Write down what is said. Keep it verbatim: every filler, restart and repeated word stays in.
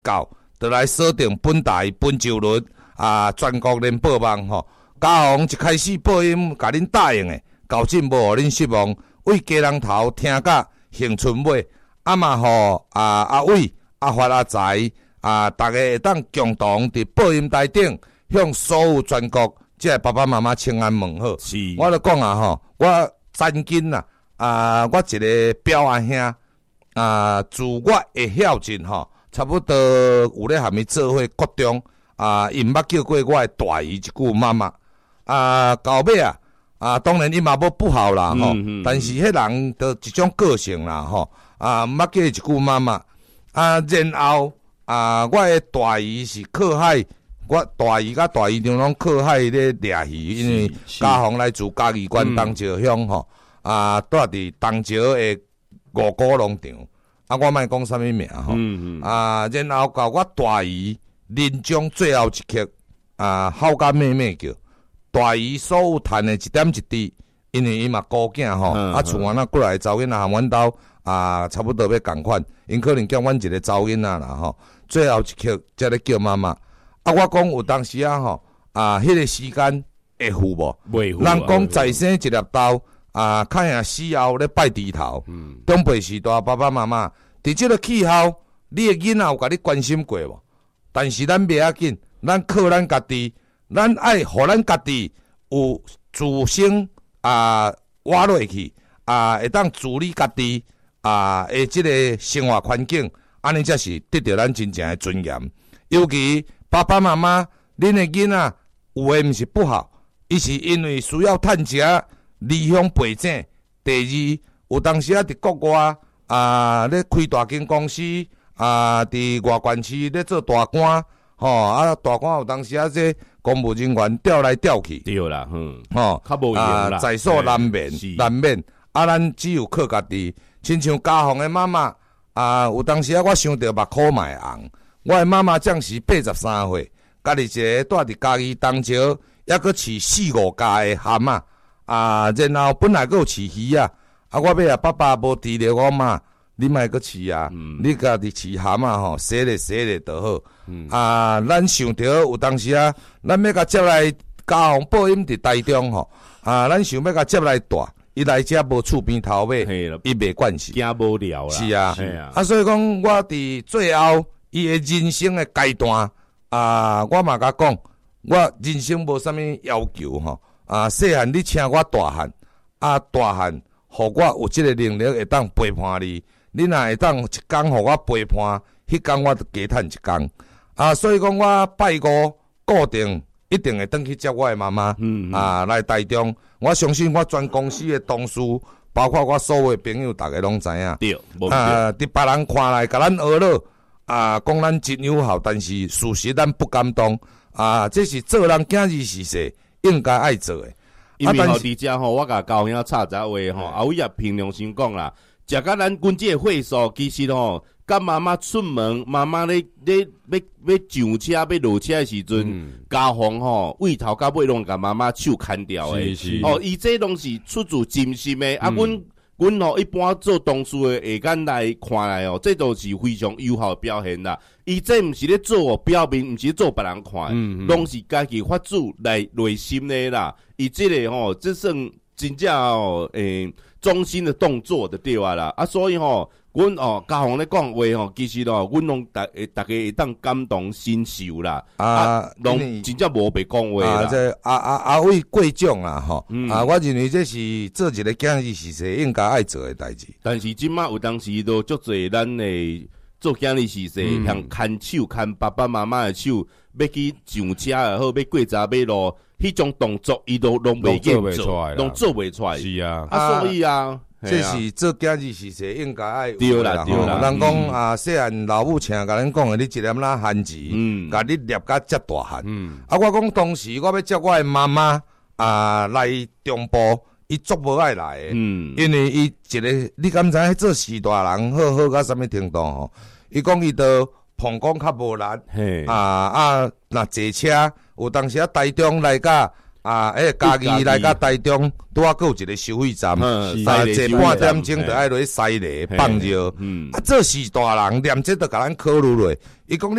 到，就来锁定本台本周日啊全国联播网吼。嘉宏一开始播音，甲恁答应的，到今无互恁失望。为家人头听甲兴春尾，啊嘛吼啊阿伟、阿发、阿财啊，大家会当共同伫播音台顶，向所有全国即个爸爸妈妈请安问好。 是， 我就讲啊吼，我曾经呐啊，我一个表阿兄啊，自我会晓劲吼，差不多有咧含伊做伙国中啊，因捌叫过我的大姨一句妈妈。啊，到尾啊，啊，当然伊嘛无不好啦吼，嗯嗯、但是迄人就一种个性啦吼，啊，毋捌叫伊一句妈妈，啊，然後啊，我的大姨是靠海，我大姨甲大姨丈攏靠海咧掠魚，因為嘉宏來自嘉義縣東石鄉吼，啊，住佇東石的五股農場，啊，我莫講啥物名吼，嗯嗯、啊，然後到我大姨臨終最後一刻，啊，好甲妹妹叫。大姨所有趁的一點一滴，因為伊嘛孤囝吼，嗯、啊，厝安那過來查某囡仔含阮兜啊，差不多要共款，因可能叫阮一個查某囡仔啦吼。最後一刻才咧叫媽媽。啊，我講有當時啊吼，啊，迄、那個時間會付無？袂付。人講再生一粒豆啊，看下死後咧拜地頭。嗯。長輩時代爸爸媽媽，佇即個氣候，你的囡仔有甲你關心過無？但是咱袂要緊，咱靠咱家己。咱愛互咱家己有自身啊活落去啊，會當自理家己啊的即個生活環境，安尼才是得到咱真正的尊嚴。尤其爸爸媽媽，恁的囡仔有誒毋是不好，伊是因為需要趁食離鄉背井。第二，有當時啊佇國外啊咧開大間公司啊，佇外縣市咧做大官。吼、哦、啊，大官有當時啊，這公務人員調來調去， 對啦，嗯， 吼、哦，啊，在所難免，難免。啊，咱只有靠家己。親像嘉宏的媽媽啊，有當時啊，我想到目眶賣紅。我的媽媽當時八十三歲，家己一個住佇家己東石，抑閣飼四五家的蛤蟆啊，然後本來閣有飼魚啊，啊，我尾啊，爸爸無治療我媽。你莫閣飼啊！嗯、你家己飼蛤蟆吼，洗咧洗咧就好。嗯、啊，咱想着有當時啊，咱要甲接來嘉宏播音佇台中吼。啊，咱想要甲接來帶，伊來遮無厝邊頭尾，伊袂慣勢， 驚無聊啦。 是啊，啊，啊，所以講我佇最後伊誒人生誒階段啊，我嘛甲講，我人生無啥物要求吼。啊，細漢你請我大漢，啊大漢，互我有即個能力會當陪伴你。你若會當一工互我陪伴，迄工我就加趁一工。啊，所以講我拜五固定一定會轉去接我的媽媽。嗯嗯啊，來台中，我相信我全公司的同事，包括我所有的朋友，大家攏知影。 對， 啊，佇別人看來，甲咱學了啊，講咱真友好，但是事實咱不敢當。啊，這是做人囝兒時勢應該愛做的。 因為吼佇遮吼，我甲高兄插一下話吼，阿偉也平常心講啦。食甲咱阮即個會所，其實吼，甲媽媽出門，媽媽咧咧要要上車要落車的時陣，嘉宏吼尾頭到尾攏甲媽媽手牽掉誒。哦，伊這攏是出自真心誒。啊，阮阮吼一般做同事誒下間來看來哦，這都是非常友好表現啦。伊這毋是咧做表面，毋是做別人看，攏是家己發自來內心誒啦。伊這個吼，這算真正吼誒。忠心的動作就對啊啦，啊所以吼，阮哦嘉宏咧講話吼，其實咯，阮攏大誒大家會當感動心受啦，啊，攏真正無白講話啦。啊， 這阿阿阿偉過獎啦吼，啊，我認為這是做一個囝兒時勢應該愛做誒代志。 但是即馬有當時都足濟咱誒做囝兒時勢，像牽手牽爸爸媽媽誒手，要去上車也好，要過閘馬路。迄種動作，伊都攏袂做袂出來，攏做袂出來。是啊，啊，所以啊， 這是做囝兒時勢應該愛有對啦，對啦。 人講啊，細漢老母請甲咱講誒，你一粒仔番薯，甲你捏甲遮大漢。啊，我講當時我要接我誒媽媽啊來中部，伊足無愛來誒，因為伊一個你敢知做時大人好好到啥物程度吼？伊講伊都膀胱較無力，啊啊，若坐車。有當時啊，台中來甲啊，迄個嘉義來甲台中，拄啊，閣有一個收費站，啊，坐半點鐘就愛落去西螺放尿，啊，這是大人念這都甲咱考慮落，伊講。